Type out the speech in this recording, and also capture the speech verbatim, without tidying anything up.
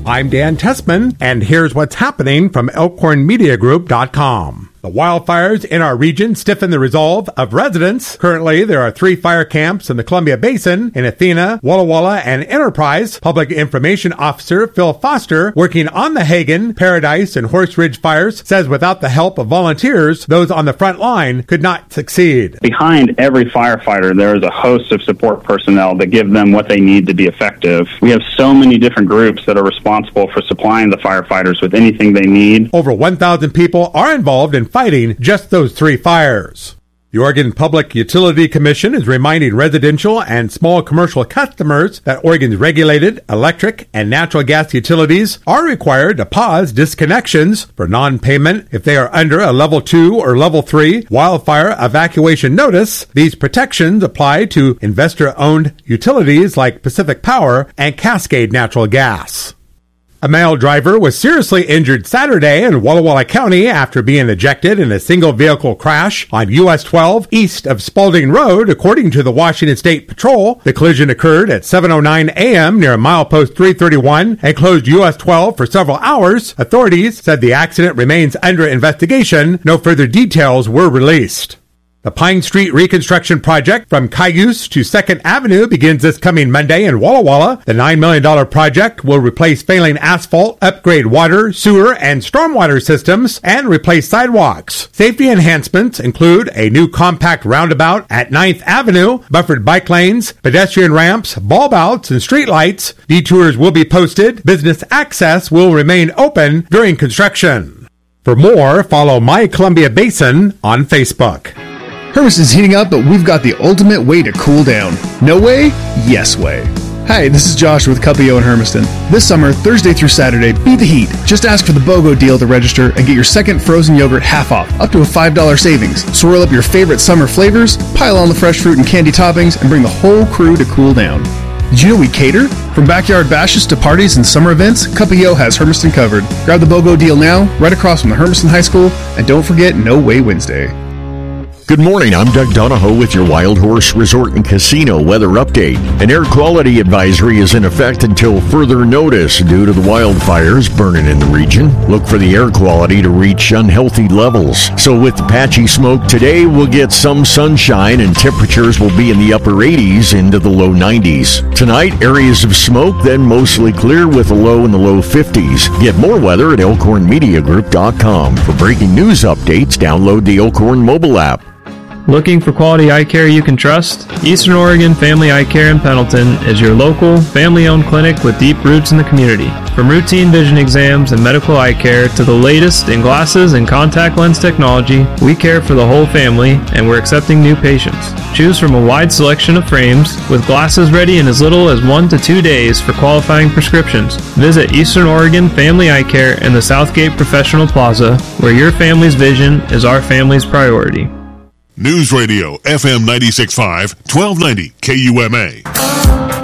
I'm Dan Tessman, and here's what's happening from elkhorn media group dot com. The wildfires in our region stiffen the resolve of residents. Currently, there are three fire camps in the Columbia Basin in Athena, Walla Walla, and Enterprise. Public Information Officer Phil Foster, working on the Hagen, Paradise, and Horse Ridge fires, says without the help of volunteers, those on the front line could not succeed. Behind every firefighter, there is a host of support personnel that give them what they need to be effective. We have so many different groups that are responsible for supplying the firefighters with anything they need. Over one thousand people are involved in fighting just those three fires. The Oregon Public Utility Commission is reminding residential and small commercial customers that Oregon's regulated electric and natural gas utilities are required to pause disconnections for non-payment if they are under a level two or level three wildfire evacuation notice. These protections apply to investor-owned utilities like Pacific Power and Cascade Natural Gas. A male driver was seriously injured Saturday in Walla Walla County after being ejected in a single-vehicle crash on U S twelve east of Spalding Road, according to the Washington State Patrol. The collision occurred at seven oh nine a.m. near milepost three thirty-one and closed U S twelve for several hours. Authorities said the accident remains under investigation. No further details were released. The Pine Street reconstruction project from Cayuse to second Avenue begins this coming Monday in Walla Walla. The nine million dollars project will replace failing asphalt, upgrade water, sewer, and stormwater systems, and replace sidewalks. Safety enhancements include a new compact roundabout at ninth Avenue, buffered bike lanes, pedestrian ramps, bulb outs, and streetlights. Detours will be posted. Business access will remain open during construction. For more, follow My Columbia Basin on Facebook. Hermiston's heating up, but we've got the ultimate way to cool down. No way? Yes way. Hi, this is Josh with Cuppio in Hermiston. This summer, Thursday through Saturday, beat the heat. Just ask for the BOGO deal to register and get your second frozen yogurt half off, up to a five dollars savings. Swirl up your favorite summer flavors, pile on the fresh fruit and candy toppings, and bring the whole crew to cool down. Did you know we cater? From backyard bashes to parties and summer events, Cuppio has Hermiston covered. Grab the BOGO deal now, right across from the Hermiston High School, and don't forget No Way Wednesday. Good morning, I'm Doug Donahoe with your Wild Horse Resort and Casino weather update. An air quality advisory is in effect until further notice due to the wildfires burning in the region. Look for the air quality to reach unhealthy levels. So with the patchy smoke today, we'll get some sunshine and temperatures will be in the upper eighties into the low nineties. Tonight, areas of smoke, then mostly clear with a low in the low fifties. Get more weather at elkhorn media group dot com. For breaking news updates, download the Elkhorn mobile app. Looking for quality eye care you can trust? Eastern Oregon Family Eye Care in Pendleton is your local, family-owned clinic with deep roots in the community. From routine vision exams and medical eye care to the latest in glasses and contact lens technology, we care for the whole family and we're accepting new patients. Choose from a wide selection of frames with glasses ready in as little as one to two days for qualifying prescriptions. Visit Eastern Oregon Family Eye Care in the Southgate Professional Plaza, where your family's vision is our family's priority. News Radio, F M ninety-six point five, twelve ninety K U M A.